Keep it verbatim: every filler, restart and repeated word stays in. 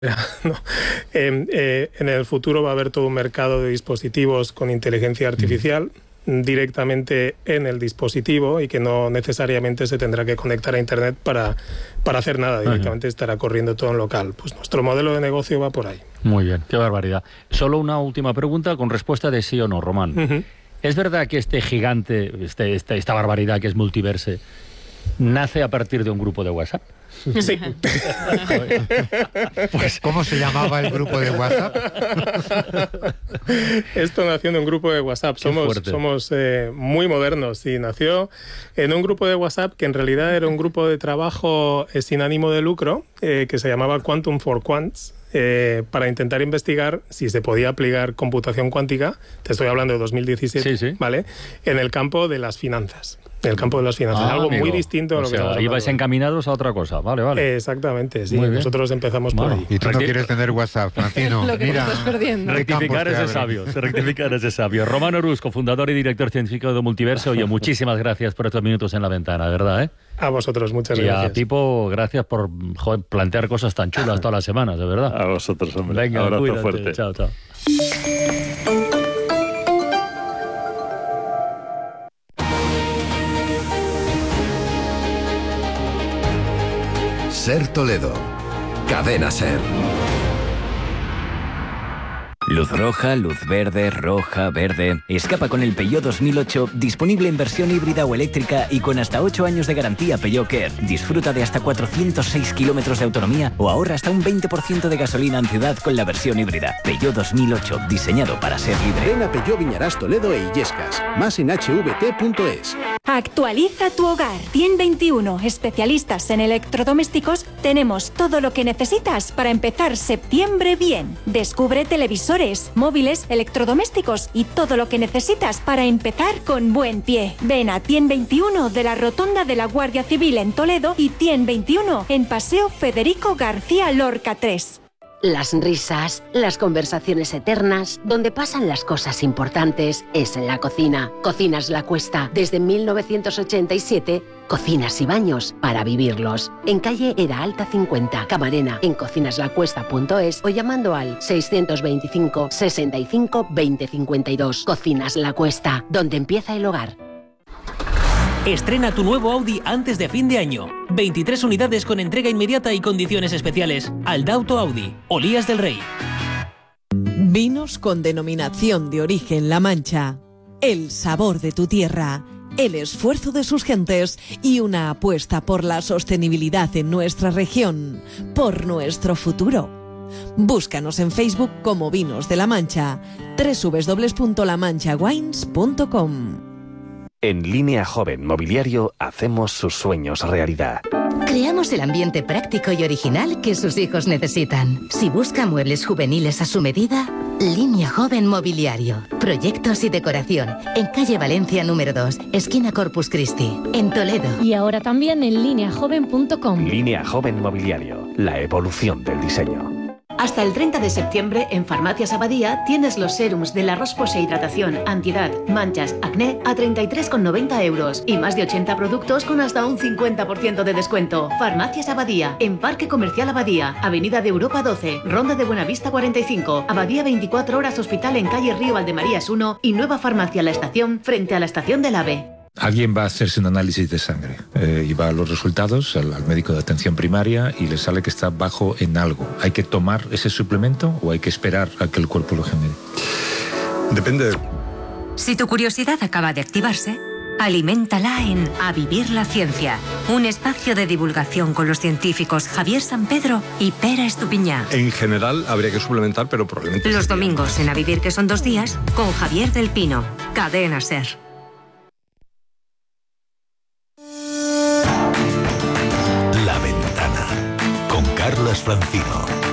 No. Eh, eh, en el futuro va a haber todo un mercado de dispositivos con inteligencia artificial mm. directamente en el dispositivo y que no necesariamente se tendrá que conectar a Internet para, para hacer nada, directamente uh-huh. estará corriendo todo en local. Pues nuestro modelo de negocio va por ahí. Muy bien, qué barbaridad. Solo una última pregunta con respuesta de sí o no, Román. Uh-huh. ¿Es verdad que este gigante, este, este, esta barbaridad que es Multiverse, nace a partir de un grupo de WhatsApp? Sí. Pues, ¿cómo se llamaba el grupo de WhatsApp? Esto nació en un grupo de WhatsApp. Qué somos somos eh, muy modernos y nació en un grupo de WhatsApp que en realidad era un grupo de trabajo eh, sin ánimo de lucro eh, que se llamaba Quantum for Quants. Eh, para intentar investigar si se podía aplicar computación cuántica, te estoy hablando de dos mil diecisiete, sí, sí. ¿vale? En el campo de las finanzas. En el campo de las finanzas, ah, algo amigo. muy distinto a lo o sea, que ibais encaminados a otra cosa, vale, vale. Exactamente, sí. Nosotros empezamos bueno, por ahí. Y tú no Recti- quieres tener WhatsApp, Francino. Lo que Mira, estás perdiendo. Rectificar ese sabio, rectificar ese sabio. Román Orús, cofundador y director científico de Multiverse. Oye, muchísimas gracias por estos minutos en la ventana, ¿verdad? ¿eh? A vosotros, muchas y gracias. Y a Pipo, gracias por joder, plantear cosas tan chulas todas las semanas, de verdad. A vosotros, hombre. Venga, abrazo cuídate. fuerte. Chao, chao. Ser Toledo, Cadena Ser. Luz roja, luz verde, roja, verde. Escapa con el Peugeot dos mil ocho, disponible en versión híbrida o eléctrica y con hasta ocho años de garantía Peugeot Care. Disfruta de hasta cuatrocientos seis kilómetros de autonomía o ahorra hasta un veinte por ciento de gasolina en ciudad con la versión híbrida. Peugeot dos mil ocho, diseñado para ser libre. Ven a Peugeot Viñarás Toledo e Illescas. Más en hache ve te punto es. Actualiza tu hogar. Tien veintiuno, especialistas en electrodomésticos, tenemos todo lo que necesitas para empezar septiembre bien. Descubre televisores, móviles, electrodomésticos y todo lo que necesitas para empezar con buen pie. Ven a Tien veintiuno de la Rotonda de la Guardia Civil en Toledo y Tien veintiuno en Paseo Federico García Lorca tres. Las risas, las conversaciones eternas, donde pasan las cosas importantes, es en la cocina. Cocinas La Cuesta, desde mil novecientos ochenta y siete, cocinas y baños para vivirlos. En calle Era Alta cincuenta, Camarena, en cocinas la cuesta punto es o llamando al seiscientos veinticinco, sesenta y cinco, veinte cincuenta y dos. Cocinas La Cuesta, donde empieza el hogar. Estrena tu nuevo Audi antes de fin de año. veintitrés unidades con entrega inmediata y condiciones especiales. Aldauto Audi, Olías del Rey. Vinos con denominación de origen La Mancha. El sabor de tu tierra, el esfuerzo de sus gentes y una apuesta por la sostenibilidad en nuestra región, por nuestro futuro. Búscanos en Facebook como Vinos de La Mancha, doble u doble u doble u punto la mancha wines punto com. En Línea Joven Mobiliario hacemos sus sueños realidad. Creamos el ambiente práctico y original que sus hijos necesitan. Si busca muebles juveniles a su medida, Línea Joven Mobiliario. Proyectos y decoración. En calle Valencia número dos, esquina Corpus Christi, en Toledo. Y ahora también en línea joven punto com. Línea Joven Mobiliario. La evolución del diseño. Hasta el treinta de septiembre en Farmacias Abadía tienes los serums de la Rospose Hidratación, Antiedad, Manchas, Acné a treinta y tres con noventa euros y más de ochenta productos con hasta un cincuenta por ciento de descuento. Farmacias Abadía, en Parque Comercial Abadía, Avenida de Europa doce, Ronda de Buenavista cuarenta y cinco, Abadía veinticuatro horas Hospital en calle Río Valdemarías uno y Nueva Farmacia La Estación frente a la Estación del AVE. Alguien va a hacerse un análisis de sangre eh, y va a los resultados al, al médico de atención primaria y le sale que está bajo en algo. ¿Hay que tomar ese suplemento o hay que esperar a que el cuerpo lo genere? Depende. Si tu curiosidad acaba de activarse, aliméntala en A Vivir la Ciencia, un espacio de divulgación con los científicos Javier Sampedro y Pera Estupiñá. En general habría que suplementar, pero probablemente... Los domingos en A Vivir, que son dos días, con Javier del Pino, Cadena Ser. La Ventana, con Carlas Francino.